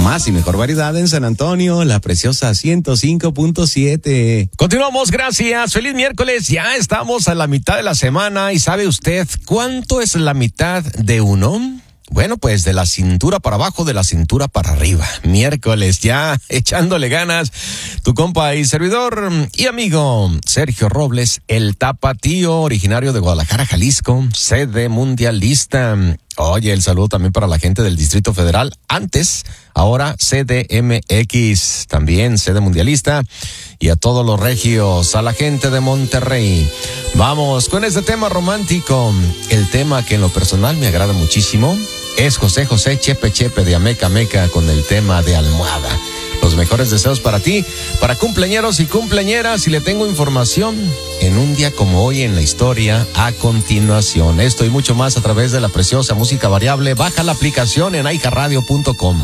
Más y mejor variedad en San Antonio, la preciosa 105.7. Continuamos, gracias. Feliz miércoles. Ya estamos a la mitad de la semana y ¿sabe usted cuánto es la mitad de uno? Bueno, pues de la cintura para abajo, de la cintura para arriba. Miércoles, ya echándole ganas. Tu compa y servidor y amigo Sergio Robles, el tapatío, originario de Guadalajara, Jalisco, sede mundialista. Oye, el saludo también para la gente del Distrito Federal. Antes, ahora CDMX, también sede mundialista. Y a todos los regios, a la gente de Monterrey. Vamos con este tema romántico. El tema que en lo personal me agrada muchísimo es José José Chepe Chepe de Ameca Meca con el tema de Almohada. Los mejores deseos para ti, para cumpleañeros y cumpleañeras, y le tengo información en un día como hoy en la historia a continuación. Esto y mucho más a través de la preciosa música variable. Baja la aplicación en iHeartRadio.com.